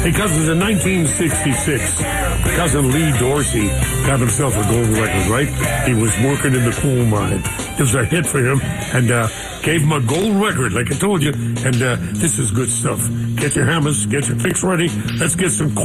Hey, cousins, in 1966, cousin Lee Dorsey got himself a gold record, right? He was working in the coal mine. It was a hit for him, and gave him a gold record, like I told you. And this is good stuff. Get your hammers, get your picks ready. Let's get some